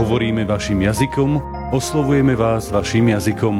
Hovoríme vašim jazykom, oslovujeme vás vašim jazykom.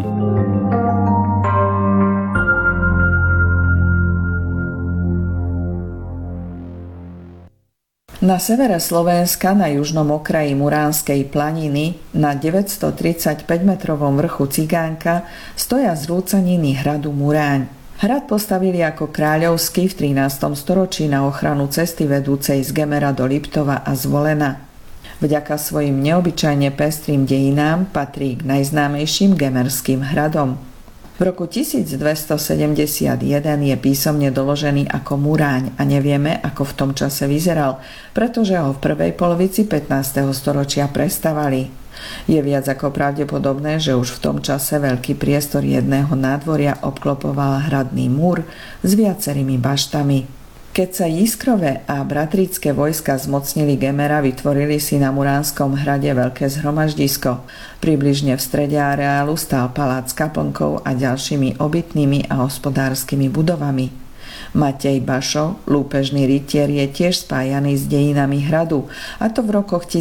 Na severe Slovenska, na južnom okraji Muránskej planiny, na 935-metrovom vrchu Cigánka, stoja zrúcaniny hradu Muráň. Hrad postavili ako kráľovský v 13. storočí na ochranu cesty vedúcej z Gemera do Liptova a Zvolena. Vďaka svojim neobyčajne pestrým dejinám patrí k najznámejším gemerským hradom. V roku 1271 je písomne doložený ako Muráň a nevieme, ako v tom čase vyzeral, pretože ho v prvej polovici 15. storočia prestavali. Je viac ako pravdepodobné, že už v tom čase veľký priestor jedného nádvoria obklopoval hradný múr s viacerými baštami. Keď sa Jiskrové a bratrické vojska zmocnili Gemera, vytvorili si na Muránskom hrade veľké zhromaždisko. Približne v strede areálu stál palác s kaplnkou a ďalšími obytnými a hospodárskymi budovami. Matej Bašo, lúpežný rytier, je tiež spájaný s dejinami hradu, a to v rokoch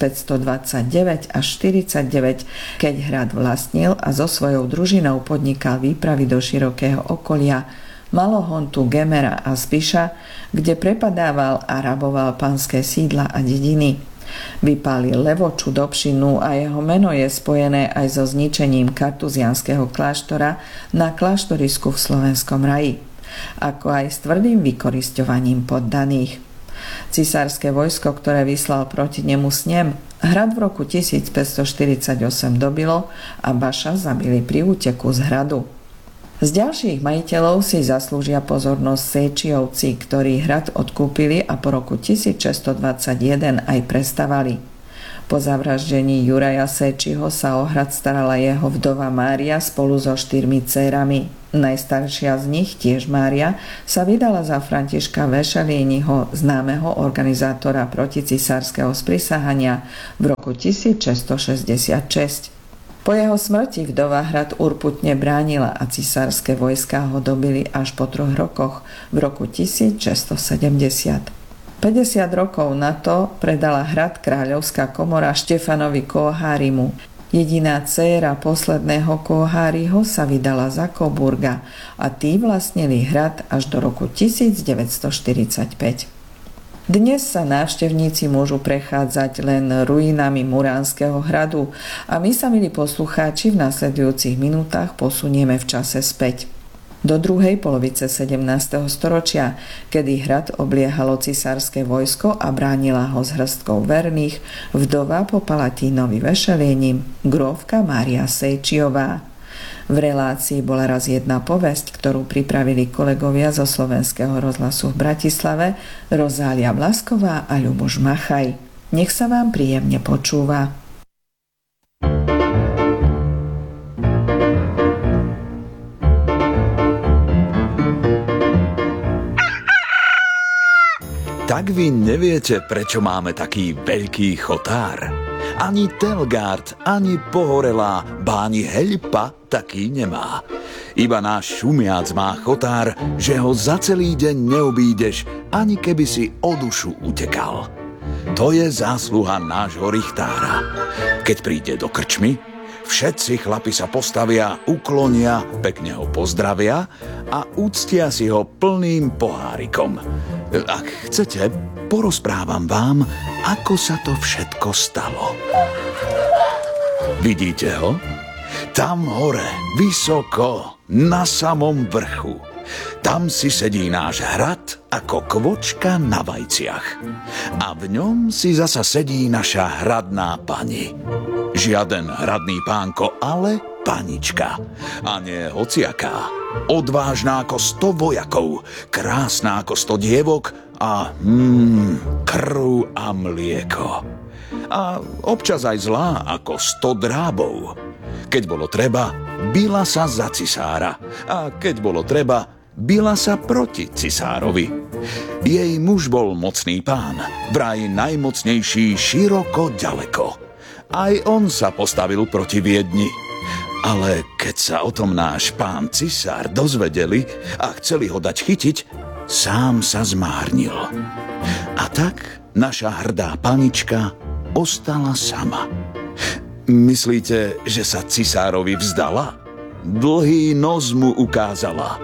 1529 až 49, keď hrad vlastnil a so svojou družinou podnikal výpravy do širokého okolia Malohontu, Gemera a Spiša, kde prepadával a raboval panské sídla a dediny. Vypálil Levoču, Dobšinu a jeho meno je spojené aj so zničením kartuzianského kláštora na kláštorisku v Slovenskom raji, ako aj s tvrdým vykorisťovaním poddaných. Cisárske vojsko, ktoré vyslal proti nemu Snem, hrad v roku 1548 dobilo a Baša zabili pri úteku z hradu. Z ďalších majiteľov si zaslúžia pozornosť Séčiovci, ktorí hrad odkúpili a po roku 1621 aj prestavali. Po zavraždení Juraja Séčiho sa o hrad starala jeho vdova Mária spolu so 4 dcérami. Najstaršia z nich, tiež Mária, sa vydala za Františka Vešelíniho, známeho organizátora proticisárskeho sprisahania v roku 1666. Po jeho smrti vdova hrad urputne bránila a cisárske vojská ho dobili až po 3 rokoch v roku 1670. 50 rokov na to predala hrad kráľovská komora Štefanovi Kohárimu. Jediná dcéra posledného Koháriho sa vydala za Coburga a tí vlastnili hrad až do roku 1945. Dnes sa návštevníci môžu prechádzať len ruinami Muránskeho hradu a my sa, milí poslucháči, v nasledujúcich minútach posunieme v čase späť. Do druhej polovice 17. storočia, kedy hrad obliehalo cisárske vojsko a bránila ho s hrstkou verných vdova po Palatínovi Vešelienim, grófka Mária Séčiová. V relácii bola raz jedna povesť, ktorú pripravili kolegovia zo Slovenského rozhlasu v Bratislave, Rozália Vlasková a Ľuboš Machaj. Nech sa vám príjemne počúva. Tak vy neviete, prečo máme taký veľký chotár? Ani Telgard, ani Pohorelá, báni Heľpa taký nemá. Iba náš Šumiac má chotár, že ho za celý deň neobídeš, ani keby si o dušu utekal. To je zásluha nášho richtára. Keď príde do krčmy, všetci chlapi sa postavia, uklonia, pekne ho pozdravia a uctia si ho plným pohárikom. Ak chcete, porozprávam vám, ako sa to všetko stalo. Vidíte ho? Tam hore, vysoko, na samom vrchu. Tam si sedí náš hrad ako kvočka na vajciach. A v ňom si zasa sedí naša hradná pani. Žiaden hradný pánko, ale panička. A nie hociaká. Odvážna ako 100 vojakov, krásna ako 100 dievok a krv a mlieko. A občas aj zlá ako 100 drábov. Keď bolo treba, bila sa za cisára. A keď bolo treba, bila sa proti cisárovi. Jej muž bol mocný pán, vraj najmocnejší široko ďaleko. Aj on sa postavil proti Viedni. Ale keď sa o tom náš pán cisár dozvedeli a chceli ho dať chytiť, sám sa zmárnil. A tak naša hrdá panička ostala sama. Myslíte, že sa cisárovi vzdala? Dlhý nos mu ukázala.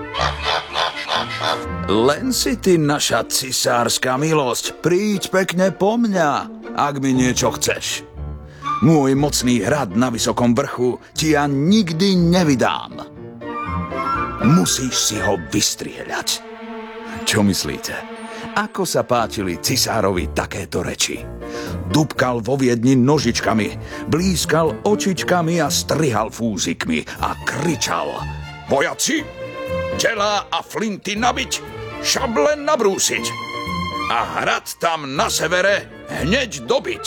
Len si ty, naša cisárska milosť, príď pekne po mňa, ak mi niečo chceš. Môj mocný hrad na vysokom vrchu ti ja nikdy nevydám. Musíš si ho vystrieľať. Čo myslíte? Ako sa páčili cisárovi takéto reči? Dubkal vo Viedni nožičkami, blízkal očičkami a strihal fúzikmi a kričal: Vojaci, telá a flinty nabiť, šable nabrúsiť a hrad tam na severe hneď dobiť.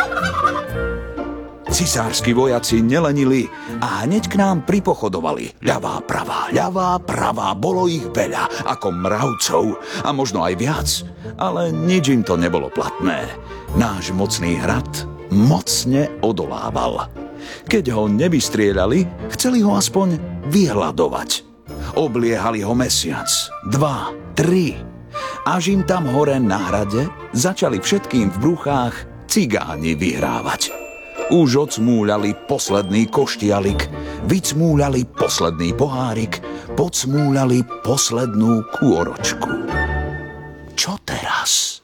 Cisársky vojaci nelenili a hneď k nám pripochodovali. Ľavá, pravá, bolo ich veľa, ako mravcov a možno aj viac, ale nič im to nebolo platné. Náš mocný hrad mocne odolával. Keď ho nevystrieľali, chceli ho aspoň vyhľadovať. Obliehali ho mesiac, 2, 3, až im tam hore na hrade začali všetkým v bruchách cigáni vyhrávať. Už odsmúľali posledný koštialik, vycmúľali posledný pohárik, podsmúľali poslednú kôročku. Čo teraz?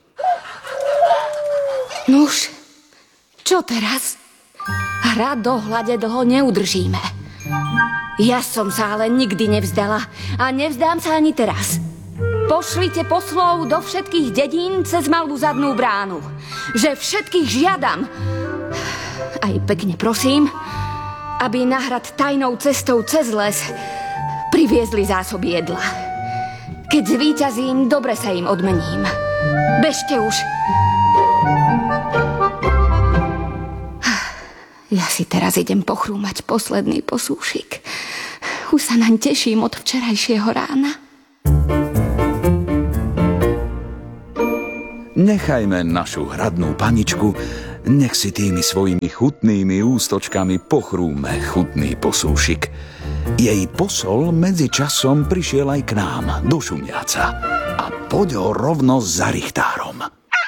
Nuž, čo teraz? Hrad dohľade dlho neudržíme. Ja som sa ale nikdy nevzdala a nevzdám sa ani teraz. Pošlite poslov do všetkých dedín cez malú zadnú bránu, že všetkých žiadam, aj pekne prosím, aby na hrad tajnou cestou cez les priviezli zásoby jedla. Keď zvíťazím, dobre sa im odmením. Bežte už. Ja si teraz idem pochrúmať posledný posúšik. Už sa naň teším od včerajšieho rána. Nechajme našu hradnú paničku, nech si tými svojimi chutnými ústočkami pochrúme chutný posúšik. Jej posol medzi časom prišiel aj k nám do Šumiaca a poď ho rovno za richtárom.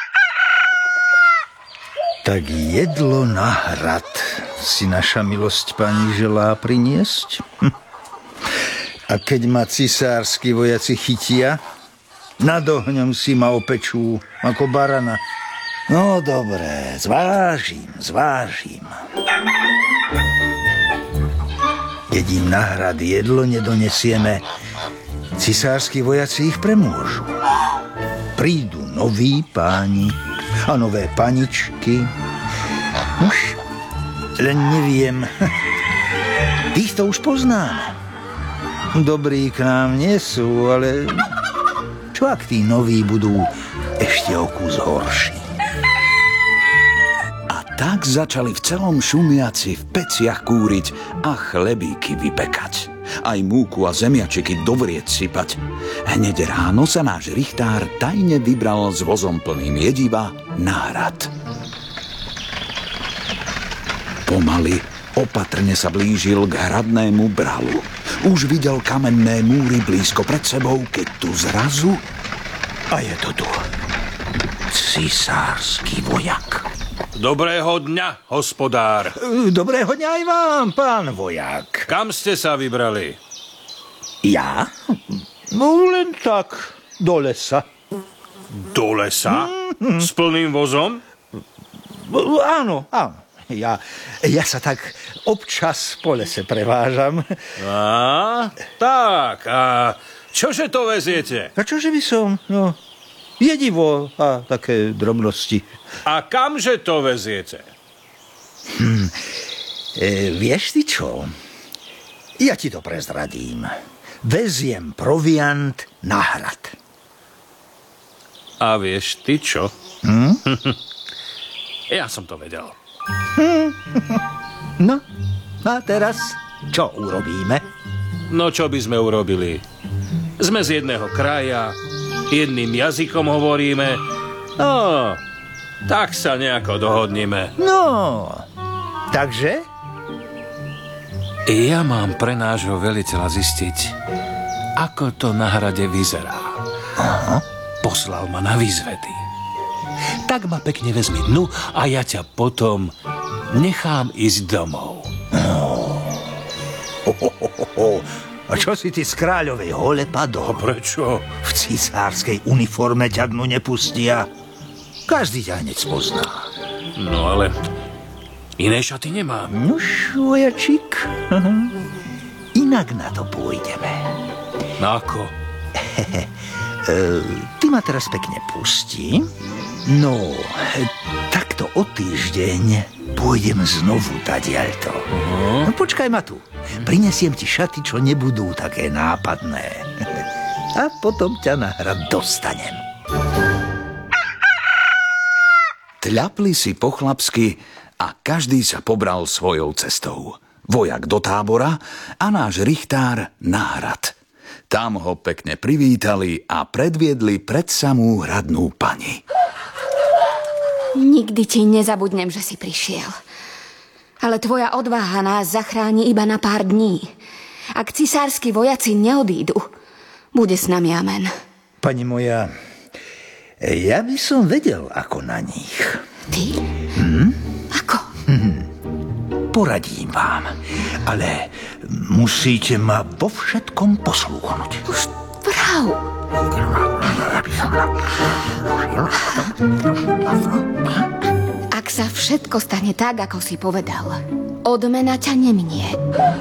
Tak jedlo na hrad si naša milosť pani želá priniesť? A keď ma cisársky vojaci chytia, nad ohňom si ma opečú ako barana. No dobre, zvážim. Keď im na hrad jedlo nedonesieme, cisársky vojaci ich premôžu. Prídu noví páni a nové paničky. Už len neviem, týchto už poznáme. Dobrí k nám nie sú, ale čo ak tí noví budú ešte o kus horší? A tak začali v celom Šumiaci v peciach kúriť a chlebíky vypekať. Aj múku a zemiačiky do vriec sypať. Hneď ráno sa náš richtár tajne vybral s vozom plným jediva na hrad. Pomaly, opatrne sa blížil k hradnému bralu. Už videl kamenné múry blízko pred sebou, keď tu zrazu... A je to tu. Cisársky vojak. Dobrého dňa, hospodár. Dobrého dňa aj vám, pán vojak. Kam ste sa vybrali? Ja? No len tak, do lesa. Do lesa? S plným vozom? Áno. Ja sa tak občas po lese prevážam. Tak. A čože to veziete? A čože by som? No, jedivo a také drobnosti. A kamže to veziete? Vieš ty čo? Ja ti to prezradím. Veziem proviant na hrad. A vieš ty čo? Ja som to vedel. No, a teraz čo urobíme? No čo by sme urobili? Sme z jedného kraja, jedným jazykom hovoríme. No, tak sa nejako dohodneme. No, takže? Ja mám pre nášho veliteľa zistiť, ako to na hrade vyzerá. Aha. Poslal ma na výzvedy. Tak ma pekne vezmi dnu a ja ťa potom nechám ísť domov. A čo si ty z kráľovej hole padol? A prečo? V cisárskej uniforme ťa dnu nepustia. Každý ťa hneď spozná. No ale iné šaty nemám. Nuž, vojačik, inak na to pôjdeme. Ako? Ty ma teraz pekne pustí. No, takto o týždeň pôjdem znovu tadiaľto. No, počkaj ma tu. Prinesiem ti šaty, čo nebudú také nápadné. A potom ťa na hrad dostanem. Tľapli si po chlapsky a každý sa pobral svojou cestou. Vojak do tábora a náš richtár na hrad. Tam ho pekne privítali a predviedli pred samú hradnú pani. Nikdy ti nezabudnem, že si prišiel. Ale tvoja odvaha nás zachráni iba na pár dní. Ak cisársky vojaci neodídu, bude s nami amen. Pani moja, ja by som vedel, ako na nich. Ty? Ako? Poradím vám, ale musíte ma vo všetkom poslúchnuť. Už prav. Ak sa všetko stane tak, ako si povedal, odmena ťa neminie.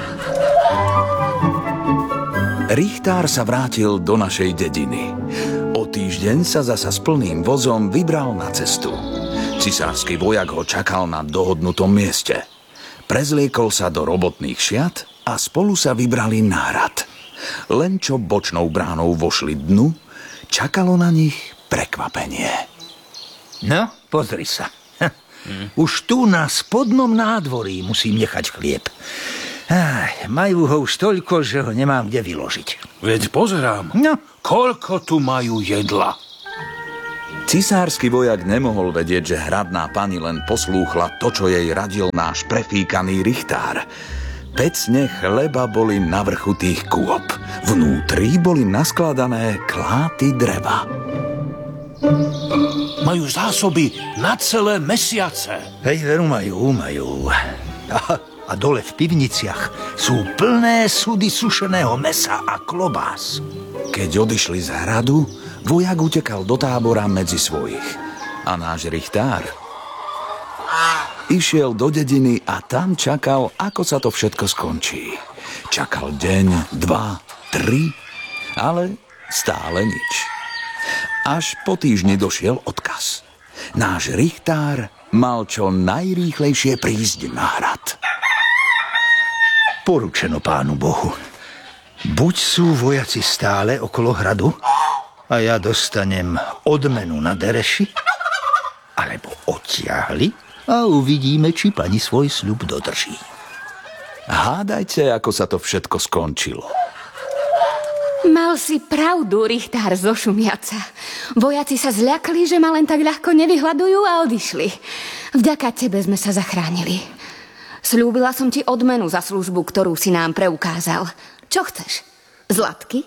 Richtár sa vrátil do našej dediny. O týždeň sa zasa s plným vozom vybral na cestu. Cisársky vojak ho čakal na dohodnutom mieste. Prezliekol sa do robotných šiat a spolu sa vybrali na hrad. Len čo bočnou bránou vošli dnu, čakalo na nich prekvapenie. No, pozri sa. Už tu na spodnom nádvorí musím nechať chlieb. Majú ho už toľko, že ho nemám kde vyložiť. Veď pozerám, No, koľko tu majú jedla. Cisársky vojak nemohol vedieť, že hradná pani len poslúchla to, čo jej radil náš prefíkaný richtár. Pecne chleba boli na vrchu tých kôp. Vnútri boli naskladané kláty dreva. Majú zásoby na celé mesiace. hej, veru majú. A dole v pivniciach sú plné sudy sušeného mesa a klobás. Keď odišli z hradu, vojak utekal do tábora medzi svojich. A náš richtár išiel do dediny a tam čakal, ako sa to všetko skončí. Čakal deň, 2, 3, ale stále nič. Až po týždni došiel odkaz. Náš richtár mal čo najrýchlejšie prísť na hrad. Poručeno Pánu Bohu. Buď sú vojaci stále okolo hradu a ja dostanem odmenu na dereši, alebo odtiahli a uvidíme, či pani svoj sľub dodrží. Hádajte, ako sa to všetko skončilo. Mal si pravdu, richtár zo Šumiaca. Vojaci sa zľakli, že ma len tak ľahko nevyhľadujú a odišli. Vďaka tebe sme sa zachránili. Sľúbila som ti odmenu za službu, ktorú si nám preukázal. Čo chceš? Zlatky?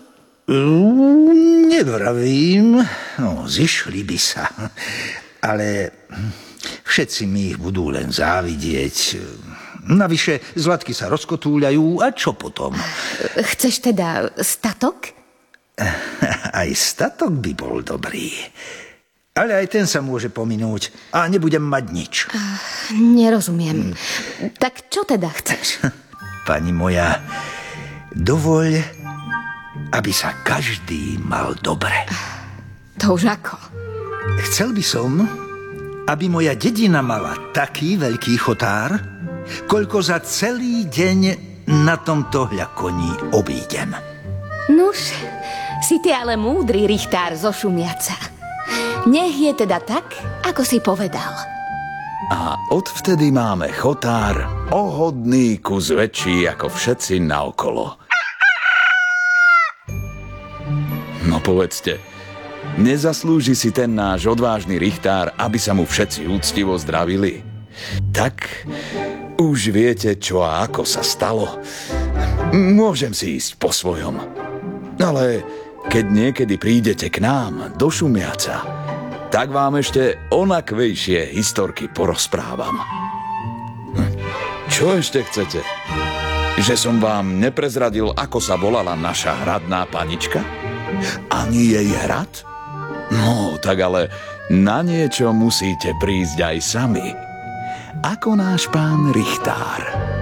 Nevravím, no zišli by sa, ale všetci mi ich budú len závidieť. Navyše zlatky sa rozkotúľajú a čo potom? Chceš teda statok? Aj statok by bol dobrý. Ale aj ten sa môže pominúť a nebudem mať nič. Nerozumiem. Tak čo teda chceš? Pani moja, dovoľ, aby sa každý mal dobre. To už ako? Chcel by som, aby moja dedina mala taký veľký chotár, koľko za celý deň na tomto hľakoni obídem. Nuž, si ty ale múdry, richtár zo Šumiaca. Nech je teda tak, ako si povedal. A odvtedy máme chotár ohodný kus väčší ako všetci naokolo. No povedzte, nezaslúži si ten náš odvážny richtár, aby sa mu všetci úctivo zdravili? Tak už viete, čo a ako sa stalo. Môžem si ísť po svojom. Ale keď niekedy prídete k nám do Šumiaca, tak vám ešte onakvejšie historky porozprávam. Čo ešte chcete? Že som vám neprezradil, ako sa volala naša hradná panička? Ani jej hrad? No, tak ale na niečo musíte prísť aj sami. Ako náš pán Richtár.